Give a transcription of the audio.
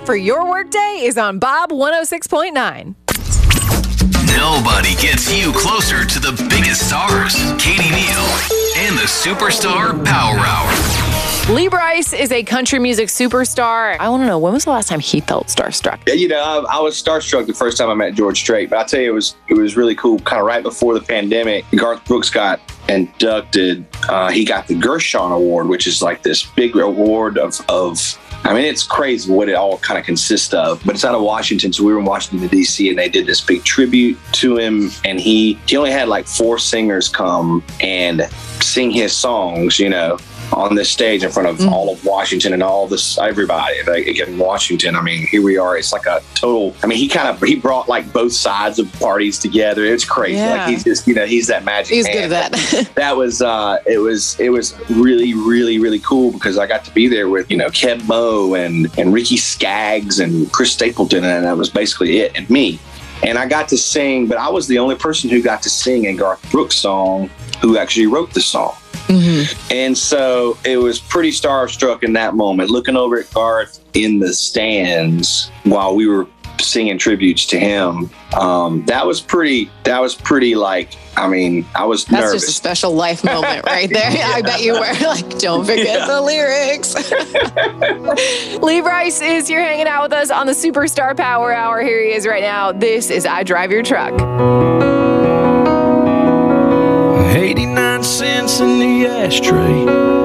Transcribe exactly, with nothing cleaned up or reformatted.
for your workday is on Bob one oh six point nine. Nobody gets you closer to the biggest stars. Katie Neal and the Superstar Power Hour. Lee Brice is a country music superstar. I want to know, when was the last time he felt starstruck? Yeah, you know, I, I was starstruck the first time I met George Strait, but I tell you, it was it was really cool. Kind of right before the pandemic, Garth Brooks got inducted. Uh, he got the Gershon Award, which is like this big award of of. I mean, it's crazy what it all kind of consists of, but it's out of Washington. So we were in Washington, D C, and they did this big tribute to him. And he, he only had like four singers come and sing his songs, you know, on this stage in front of mm. all of Washington and all this, everybody. Like, again, Washington, I mean, here we are. It's like a total, I mean, he kind of, he brought like both sides of parties together. It's crazy. Yeah. Like he's just, you know, he's that magic He's man. good at that. That was, uh, it was, it was really, really, really cool because I got to be there with, you know, Keb Mo and, and Ricky Skaggs and Chris Stapleton. And that was basically it, and me. And I got to sing, but I was the only person who got to sing a Garth Brooks song who actually wrote the song. Mm-hmm. And so it was pretty starstruck in that moment, looking over at Garth in the stands while we were singing tributes to him. Um, that was pretty, that was pretty like, I mean, I was That's nervous. just a special life moment right there. Yeah. I bet you were like, don't forget yeah. the lyrics. Lee Brice is here hanging out with us on the Superstar Power Hour. Here he is right now. This is I Drive Your Truck. eighty-nine cents in the ashtray.